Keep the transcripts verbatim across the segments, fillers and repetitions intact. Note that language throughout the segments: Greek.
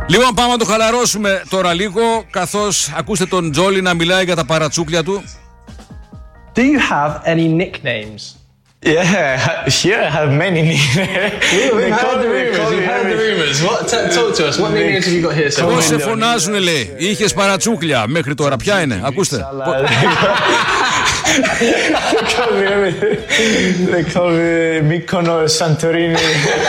Λοιπόν, πάμε να το χαλαρώσουμε τώρα λίγο, καθώς ακούστε τον Τζόλι να μιλάει για τα παρατσούκλια του. Do you have any nicknames? Yeah, here I have many nicknames. We've heard the rumors. We've heard the rumors. What? Talk to us. What nicknames have you got here? Πώς σε φωνάζουνε, λέει? Είχες παρατσούκλια μέχρι τώρα. Ποια είναι? Ακούστε. They call me Mykonos, Santorini.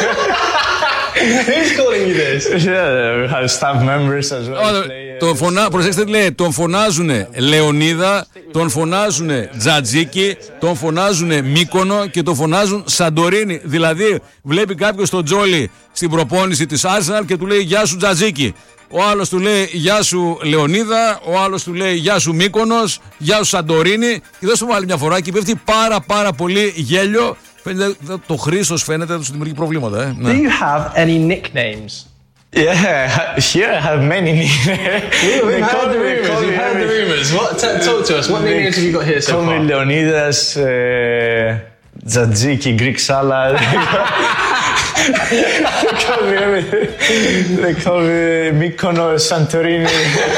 Who's calling you this? Yeah, we have staff members as well. Τον φωνά... Προσέξτε τι λέει, τον φωνάζουνε Λεωνίδα, τον φωνάζουνε Τζατζίκι, τον φωνάζουνε Μύκονο και τον φωνάζουν Σαντορίνη. Δηλαδή βλέπει κάποιος τον Τζόλι στην προπόνηση της Arsenal και του λέει γεια σου Τζατζίκι. Ο άλλος του λέει γεια σου Λεωνίδα, ο άλλος του λέει γεια σου Μύκονος, γεια σου Σαντορίνη. Και δώστε μου άλλη μια φορά και πέφτει πάρα πάρα πολύ γέλιο. Φαίνεται, το Χρήστος φαίνεται του δημιουργεί προβλήματα. Ε. Do you have any nicknames? Yeah, here I have many nicknames. We've heard the rumors. We've heard the rumors. What? Talk to us. What nicknames have you got here so far? Call me Leonidas, Tzatziki, Greek salad. They call me everything. They call me Mykonos, Santorini.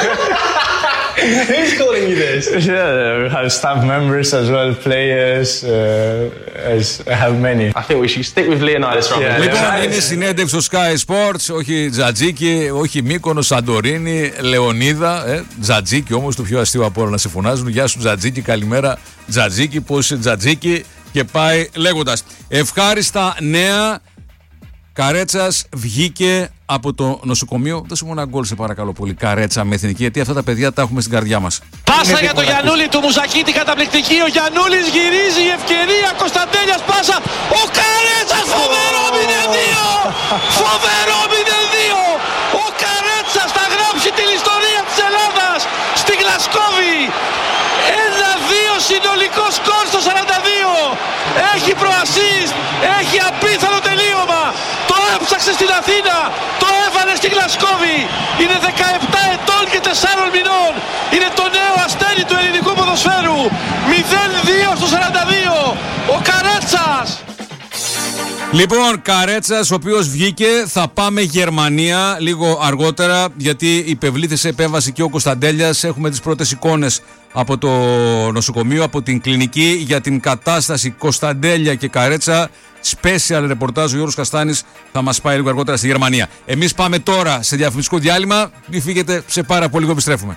Who's calling you this? Yeah, we have staff members as well, players. Uh, as I have many. I think we should stick with Leonidas rather than. Λοιπόν, είναι συνέντευξη στο Sky Sports, όχι Τζατζίκι, όχι Μύκονος, Σαντορίνη, Λεωνίδα. Ε, Τζατζίκι όμως, το πιο αστείο από όλα να σε φωνάζουν. Γεια σου Τζατζίκι, καλημέρα Τζατζίκι, πώς είσαι Τζατζίκι, και πάει λέγοντας. Ευχάριστα νέα. Καρέτσας βγήκε από το νοσοκομείο. Δώσε μου ένα γκολ σε παρακαλώ πολύ. Καρέτσα με εθνική, γιατί αυτά τα παιδιά τα έχουμε στην καρδιά μας. Πάσα για το Γιαννούλη του Μουζακίτη, καταπληκτική. Ο Γιαννούλης γυρίζει, η ευκαιρία. Κωνσταντέλιας πάσα. Ο Καρέτσας, φοβερό μηδέν δύο. Φοβερό μηδέν δύο. Ο Καρέτσας θα γράψει την ιστορία της Ελλάδας στη Γλασκόβη. ένα δύο συνολικό σκορ στο σαράντα δύο. Έχει προασίστ, έχει απίθανο τελείωμα. Το έψαξε στην Αθήνα, το έβαλε στη Γλασκόβη. Είναι δεκαεπτά ετών και τεσσάρων μηνών. Είναι το νέο αστέρι του ελληνικού ποδοσφαίρου. μηδέν δύο στο σαράντα δύο. Ο Καρέτσας. Λοιπόν, Καρέτσας, ο οποίος βγήκε, θα πάμε Γερμανία λίγο αργότερα, γιατί υπευλήθησε επέμβαση και ο Κωνσταντέλιας. Έχουμε τις πρώτες εικόνες από το νοσοκομείο, από την κλινική, για την κατάσταση Κωνσταντέλια και Καρέτσα. Special ρεπορτάζ, ο Γιώργος Καστάνης θα μας πάει λίγο αργότερα στη Γερμανία. Εμείς πάμε τώρα σε διαφημιστικό διάλειμμα. Μην φύγετε, σε πάρα πολύ λίγο επιστρέφουμε.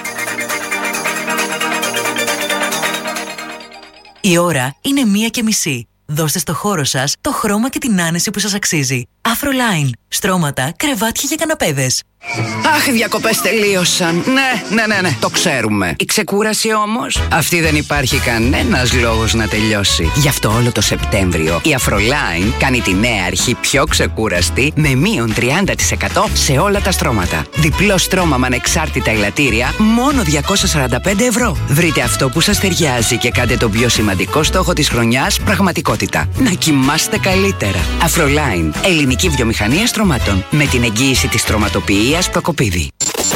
Η ώρα είναι μία και μισή. Δώστε στο χώρο σας το χρώμα και την άνεση που σας αξίζει. Afroline. Στρώματα, κρεβάτια και καναπέδες. Αχ, οι διακοπές τελείωσαν. Ναι, ναι, ναι, ναι, το ξέρουμε. Η ξεκούραση όμως, αυτή δεν υπάρχει κανένας λόγος να τελειώσει. Γι' αυτό όλο το Σεπτέμβριο η Afroline κάνει τη νέα αρχή πιο ξεκούραστη με μείον τριάντα τοις εκατό σε όλα τα στρώματα. Διπλό στρώμα με ανεξάρτητα ελαττήρια, μόνο διακόσια σαράντα πέντε ευρώ. Βρείτε αυτό που σας ταιριάζει και κάντε τον πιο σημαντικό στόχο της χρονιάς πραγματικότητα. Να κοιμάστε καλύτερα. Afroline, ελληνική βιομηχανία στρωμάτων. Με την εγγύηση της στρωματοποιίας Προκοπίδη.